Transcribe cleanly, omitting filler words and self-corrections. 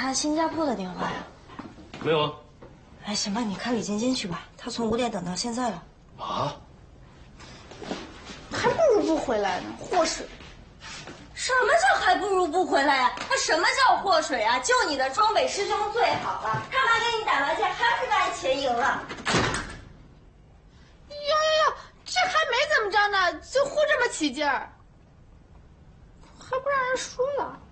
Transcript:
他新加坡的电话呀？ 没有啊。 哎，行吧，你看李晶晶去吧，他从5点等到现在了。 啊？ 还不如不回来呢，祸水！ 什么叫还不如不回来呀？那什么叫祸水啊？就你的庄北师兄最好了，干嘛跟你打麻将还是把你钱赢了？ 哟，这还没怎么着呢，就呼这么起劲儿，还不让人输了。